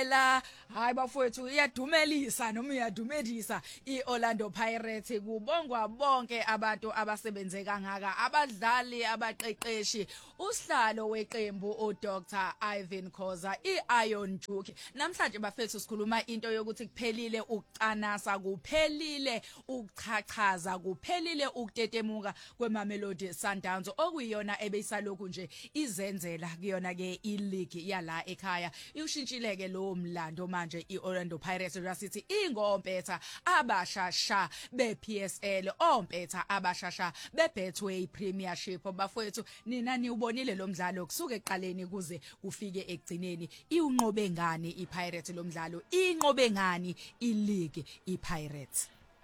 ngempela hayi bafowethu iyadumelisa noma iyadumelisa iOrlando Pirates kubongwa bonke abantu abasebenze kangaka abadlali abaqeqeshi usihlalo weqembu uDr Ivan Khoza iIron Juke namhlanje bafethu sikhuluma into yokuthi kuphelile ukucanasa kuphelile ukuchachaza kuphelile ukutetemuka kweMamelodi Sundowns okuyiyona ebeyisalokhu nje izenzela kuyona ke ileague yala ekhaya ushintshileke lo mlando manje iOrlando Pirates rasithi ingompetha abashasha bePSL ompetha abashasha beBetway Premiership bafowethu nina niubonile lo mdlalo kusuka eqaleni kuze kufike ekugcineni iunqobe ngani iPirates lo mdlalo inqobe ngani ileague iPirates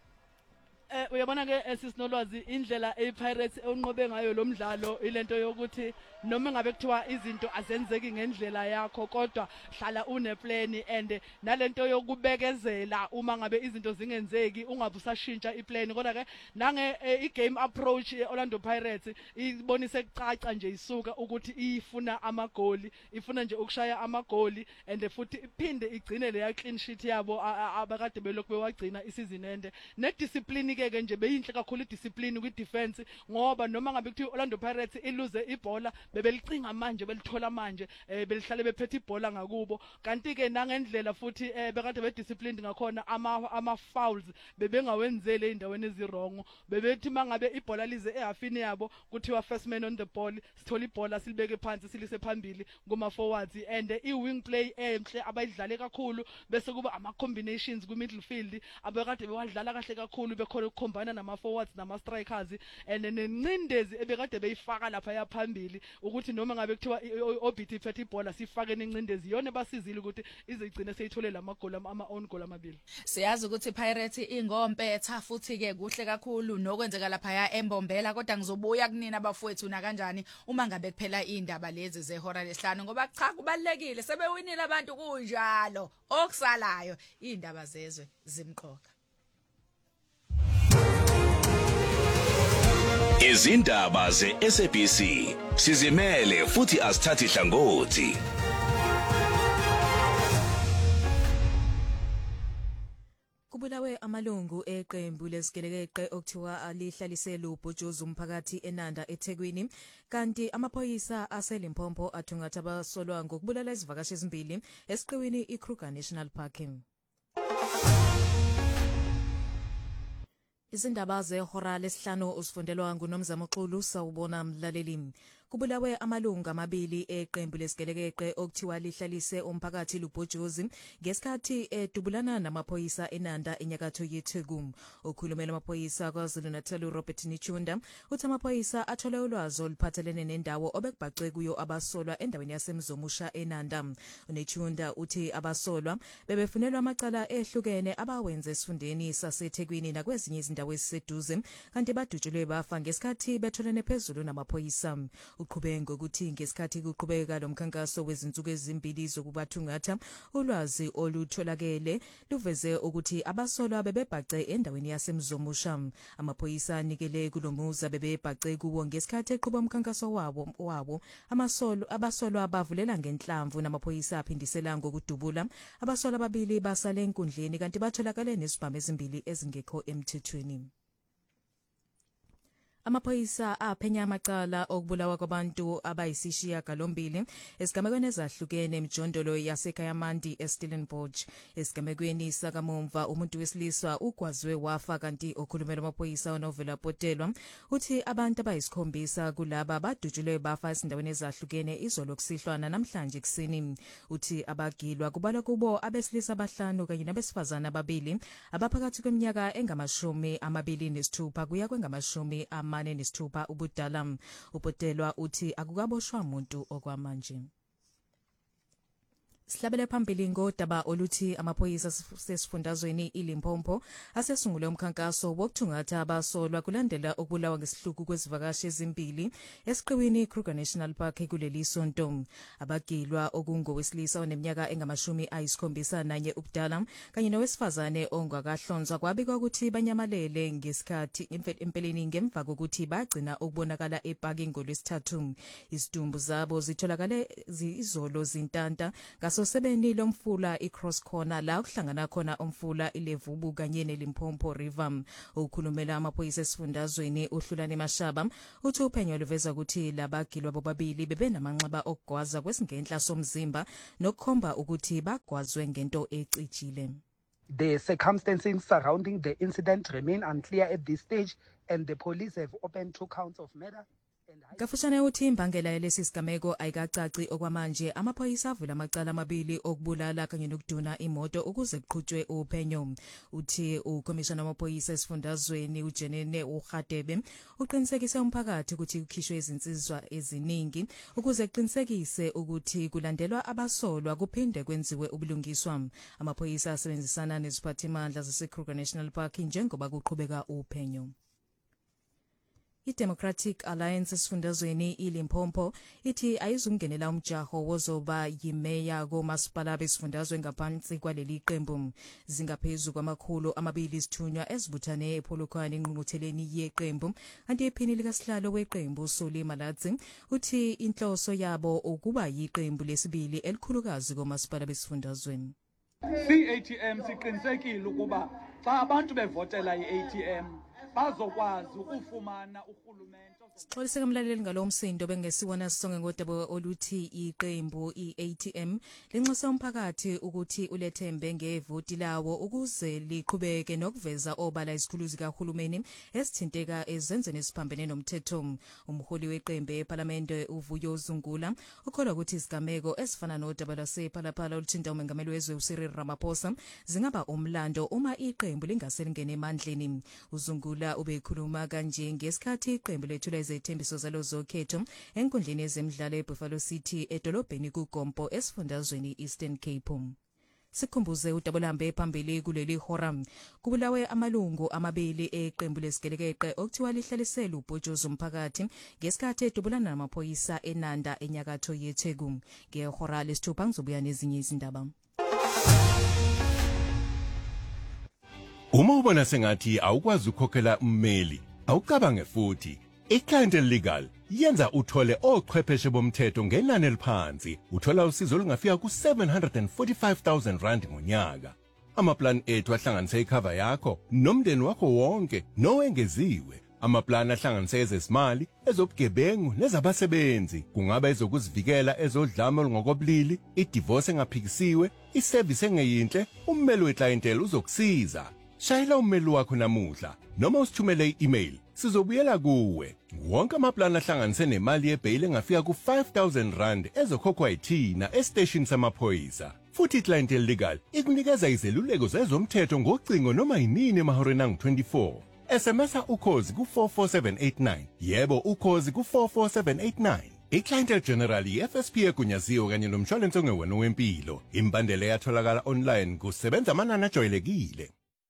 uyabona ke sisinolwazi indlela ePirates onqobe ngayo lo mdlalo ilento yokuthi noma ngabe kuthiwa izinto azenzeki ngendlela yakho kodwa hlala uneplan and nalento yokubekezela uma ngabe izinto zingenzeki ungabe usashintsha iplan kodwa ke nange igame approach eOrlando Pirates ibonise kucaca nje isuka ukuthi ifuna amagoli ifuna nje ukushaya amagoli and futhi iphinde igcine leya clean sheet yabo abakade belokhu bewagcina isizini ende nediscipline ke nje beyinhle kakhulu idiscipline kwi-defense ngoba noma ngabe kuthi Orlando Pirates iluze ibhola bebelicinga manje belithola manje belihlale bephethe ibhola ngakubo kanti ke nangendlela futhi bekade bedisciplined ngakhona ama fouls bebengawenzele endaweni ezirong bebethi mangabe ibhola lize ehafini yabo kuthiwa first man on the ball sithola ibhola silibeke phansi silise phambili kuma forwards and i-wing play enhle abayidlale kakhulu bese kuba ama combinations ku midfield abekade bewadlala kahle kakhulu bekhona ukucombine nama forwards nama strikers and nencindezi ebekade beyifaka lapha yaphambili ukuthi noma ngabe kuthiwa OBT iphethe ibhola sifake nencindezi yona basizile ukuthi izigcine seyithole lamagoli ama own goal amabili siyazi ukuthi Pirates ingompetha futhi ke kuhle kakhulu nokwenzeka lapha ya embombela kodwa ngizobuya kunina bafowethu na kanjani uma ngabe kuphela indaba lezi zehora lesihlanu ngoba cha kubalekile sebewinile abantu kunjalo okusalayo indaba zezwe zimqoka izindaba zeSABC sizimele futhi asithathi hlangothi Kubulawe amalungu eqembu lesigelekeqe okuthiwa alihlalisela ubhojozi umphakathi eNanda eThekwini kanti amaphoyisa aseLimpopo athungatha abasolwa ngokubulala izivakashi ezimbili esiqiwini iKruger National Park. Izindaba zehora lesihlanu usifundelwa nguNomzamo Xulu sawubona mlaleli. Kubulawe amalunga amabili eqembu lesigelekeqe okuthiwa lihlalise umphakathi lubhojozi ngesikhathi edubulana namaphoyisa eNanda enyakatho yeTheku. Okhulumela amaphoyisa kwaZulu-Natal Robert Nichunda uthi amaphoyisa athole ulwazi oluphathelene nendawo obekubhacwe kuyo abasolwa endaweni yaseMzomusha eNanda. Nichunda uthi abasolwa bebefunelwa amacala ehlukene abawenze esifundeni saseThekwini nakwezinye izindawo eziseduze kanti badutshulwe bafa ngesikhathi betholene phezulu namaphoyisa. Uqhubeka ngokuthi ngesikhathi kuqhubeka lo mkhankaso wezinsuku ezimbili zokubathungatha ulwazi olutholakele luveze ukuthi abasolwa bebebhace endaweni yaseMzomusha. Amaphoyisa anikele kulomuza bebebhace kuwo ngesikhathi eqhuba umkhankaso wabo abasolwa bavulela ngenhlamvu namaphoyisa aphindisela ngokudubula abasolwa ababili basale enkundleni kanti batholakale nesibhamu ezimbili ezingekho emthethweni. Amaphoyisa aphenya amacala okubulawa kwabantu abayisishiya galombili esigamekweni ezahlukene emjondolo yaseKayamandi eStellenbosch. Esigamekweni sakamumva umuntu wesilisa ugwazwe wafa kanti okhulumela amaphoyisa oNovela Potelwa uthi abantu abayisikhombisa kulaba badutshulwe bafa ezindaweni ezahlukene izolo kusihlwana namhlanje kuseni. Uthi abagilwa kubalwa kubo abesilisa abahlanu kanye nabesifazana ababili abaphakathi kweminyaka engama-26 kuya kwengama-46 ubudala. Upotelwa uthi akukaboshwa umuntu okwamanje. Sihlabele phambili ngodaba oluthi amaphoyisa sesifundazweni iLimpopo asesungule umkhankaso wokuthungatha abasolwa kulandela ukubulawa ngesihluku kwezivakashi ezimbili esiqiwini iKruger National Park kuleli sonto. Abagilwa okungowesilisa oneminyaka engama-71 ubudala kanye nowesifazane ongakahlonzwa kwabikwa ukuthi banyamalele ngesikhathi empeleni ngemva kokuthi bagcina ukubonakala ePark ngolwesithathu. Isidumbu zabo zitholakale izolo zintanta ngasosebenini lomfula iCross Corner la kuhlangana khona umfula iLevubu kanye neLimpopo River. Ukhulumela amaphoyisa esifundazweni uHlulani Mashaba uthi uphenyo luveza ukuthi labagilwa bobabili bebenamanxeba okugwaza kwesingenhla somzimba nokukhomba ukuthi bagwazwe ngento ecijile. The circumstances surrounding the incident remain unclear at this stage, and the police have opened 2 counts of murder. Kafushane uthi imbangela yalesi sigameko ayikacaci okwamanje. Amaphoyisa avula amacala amabili okubulala kanye nokuduna imoto ukuze kuqhutshwe uphenyo. Uthi ukomishana wamaphoyisa esifundazweni uJenene uHadebe uqinisekise umphakathi ukuthi kukhishwe izinsizwa eziningi ukuze kuqinisekise ukuthi kulandelwa abasolwa kuphinde kwenziwe ubulungiswa. Amaphoyisa asebenzisana neziphathimandla zaseKruger National Park njengoba kuqhubeka uphenyo. iDemocratic Alliance esifundazweni iLimpopo ithi ayizungenela umjaho wozoba yimeya komasipala besifundazwe ngaphansi kwaleli qembu. Zingaphezulu kwamakhulu amabili isithunywa ezibuthane ePolokwane ingqungqutheleni yeqembu. Kanti iphini likasihlalo weqembu Soli Malatsi uthi inhloso yabo ukuba yiqembu lesibili elikhulukazi komasipala besifundazwe. CATM siqinisekile ukuba xa abantu bevotela iATM bazokwazi ukufumana uhulumende. Sixolise kumlaleli ngalo msindo bengesiwona sisonge ngodaba oluthi iqembu iATM linxusa umphakathi ukuthi ulethembe ngevoti lawo ukuze liqhubeke nokuveza obala izikhuluzi kahulumeni esithinteka ezenzweni esiphambene nomthetho. Umholi weqembu eParliament uVuyo Zungula ukholwa ukuthi isigameko esifana nodaba lwasePhalaphala oluthinta umengameli wezwe uCyril Ramaphosa zingaba umlando uma iqembu lingaselingene emandleni. Uzungula ubekhuluma kanje ngesikhathi iqembu lethula izethembiso zalo zokhetho enkundleni yezemidlalo eBuffalo City edolobheni kuGompo esifundazweni Eastern Cape. Sikhumbuze udabolambe phambili kuleli hora kubulawe amalungu amabili eqembu lesigelekeqe okuthiwa lihlalisela ubhojozi umphakathi ngesikhathi edubulana namaphoyisa eNanda enyakatho yeTheku. Ngehora lesithupha ngizobuya nezinye izindaba. Uma ubona sengathi awukwazi ukukhokhela ummeli, awucabange futhi. iClientele Legal yenza uthole ochwepheshe bomthetho ngenani eliphansi. Uthola usizo olungafika ku745,000 rand ngonyaka. Amaplan ethu ahlanganisa icover yakho nomndeni wakho wonke nowengeziwe. Amaplan ahlanganisa ezesimali, ezobugebengu nezabasebenzi. Kungaba ezokuzivikela ezodlame olungokobulili, idivorce engaphikisiwe, iservice engeyinhle. Ummeli weClientele uzokusiza. Shayela ummeli wakho namuhla noma usithumele i-email. Sizobuyela kuwe. Wonke amaplan ahlanganise nemali yebail engafika ku5,000 rand ezokhokhwa yithina estation samaphoyisa. Futhi iClientele Legal ikunikeza izeluleko zezomthetho ngocingo noma yinini emahoreni angu-24. SMS ukhozi ku44789. Yebo ukhozi ku44789. iClientele General iFSP egunyaziwe kanye nomshwalense ongewona wempilo. Imbandela yatholakala online kusebenza amanani ajwayelekile.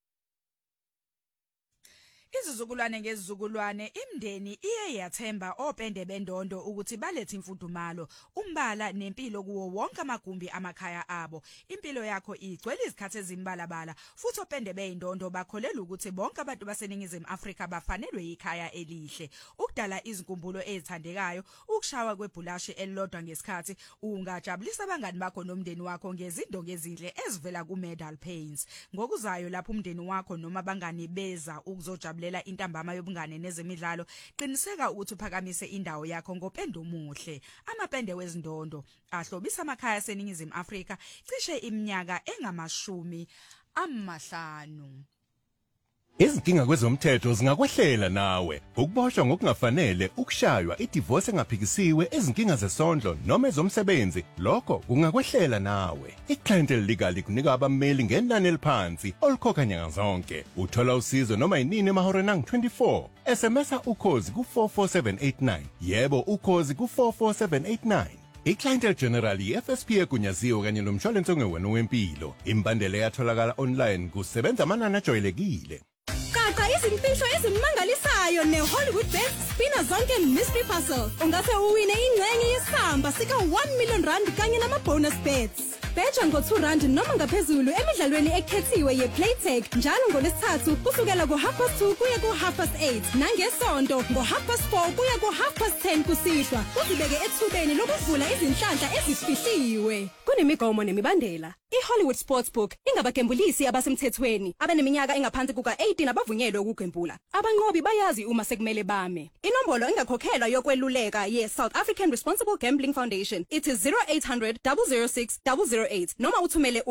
Izizukulwane ngezizukulwane imndeni iye yathemba opende bendondo ukuthi balethe imfudumalo umbala nempilo kuwo wonke amagumbi amakhaya abo. Impilo yakho igcwele izikhathi ezimbalabala futhi opende beyindondo bakholela ukuthi bonke abantu baseningizimu Afrika bafanelwe ikhaya elihle. Ukudala izinkumbulo ezithandekayo, ukushawa kwebhulashi elilodwa ngesikhathi, ungajabulisa abangani bakho nomndeni wakho ngezindongo ezinhle ezivela kuMedal Paints. Ngokuzayo lapho umndeni wakho noma abangani beza ukuzojabulela intambama yobungane nezemidlalo, qiniseka ukuthi uphakamise indawo yakho ngopendo omuhle. Amapende wezindondo ahlobisa amakhaya aseningizimu Afrika cishe iminyaka engamashumi 5. Izinkinga kwezomthetho zingakwehlela nawe. Ukuboshwa ngokungafanele, ukushaywa, idivorce engaphikisiwe, izinkinga zesondlo noma ezomsebenzi, lokho kungakwehlela nawe. iClientele Legal ikunika abameli ngenani eliphansi olukhokha nyanga zonke. Uthola usizo noma yinini emahoreni angu-24. SMS ukhozi ku44789. Yebo ukhozi ku44789. iClientele General iFSP egunyaziwe kanye nomshwalense ongewona wempilo. Imbandela yatholakala online kusebenza amanani ajwayelekile. Qaqa izimfihlo ezimangalisayo neHollywood Bets spina zonke mystery puzzle. Ungase uwine ingxenye yesamba sika 1 million rand kanye nama bonus bets. Beja ngo R2 noma ngaphezulu emidlalweni ekhethiwe yePlayTech njalo ngoLesithathu kusukela ngo2:30 kuya ku8:30 nangesonto ngo4:30 kuya ku10:30 kusihlwa. Uzibeke ethubeni lokuvula izinhlanhla ezifihliwe. Kunemigomo nemibandela. iHollywood Sportsbook ingabagembulisi abasemthethweni abaneminyaka engaphansi kuka-18 abavunyelwe ukugembula. Abanqobi bayazi uma sekumele bame. Inombolo engakhokhelwa yokweluleka ye-South African Responsible Gambling Foundation ithi 0800 006 008 noma uthumele